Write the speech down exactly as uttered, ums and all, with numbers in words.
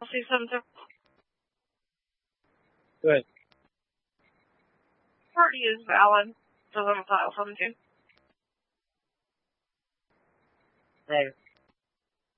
C seventy-two. Good. Party is valid. Doesn't file seventeen. Right.